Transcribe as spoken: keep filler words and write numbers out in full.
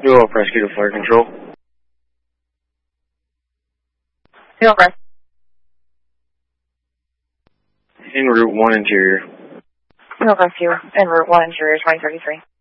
Hello, Prosecutor Fire Control. Hello, Press. En route one interior. Hello, Rescue. En route one interior, twenty thirty-three.